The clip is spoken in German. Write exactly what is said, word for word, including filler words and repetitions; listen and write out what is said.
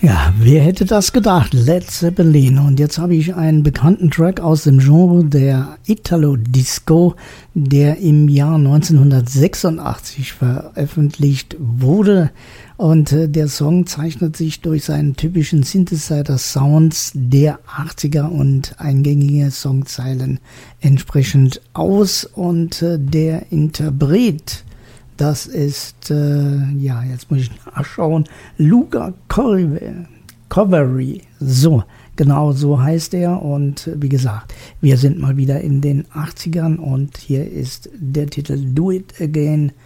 Ja, wer hätte das gedacht? Led Zeppelin. Und jetzt habe ich einen bekannten Track aus dem Genre der Italo-Disco, der im Jahr neunzehnhundertsechsundachtzig veröffentlicht wurde. Und äh, der Song zeichnet sich durch seinen typischen Synthesizer-Sounds der achtziger und eingängige Songzeilen entsprechend aus. Und äh, der Interpret, das ist, äh, ja, jetzt muss ich nachschauen, Luca Covery. So, genau so heißt er. Und wie gesagt, wir sind mal wieder in den achtzigern und hier ist der Titel Do It Again